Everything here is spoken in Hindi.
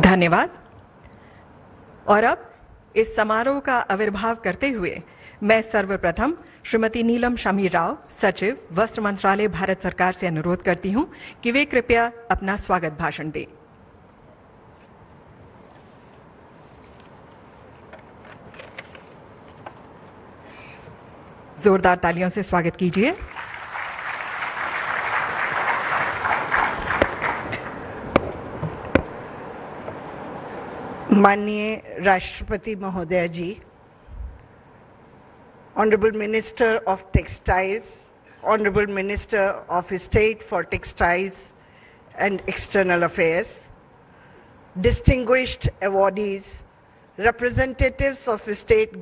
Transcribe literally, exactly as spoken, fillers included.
धन्यवाद। और अब इस समारोह का आविर्भाव करते हुए मैं सर्वप्रथम श्रीमती नीलम शमीर राव, सचिव, वस्त्र मंत्रालय, भारत सरकार से अनुरोध करती हूं कि वे कृपया अपना स्वागत भाषण दें। जोरदार तालियों से स्वागत कीजिए। माननीय राष्ट्रपति महोदय जी, Honorable Minister of Textiles, Honorable Minister of State for Textiles and External Affairs, distinguished awardees, representatives of state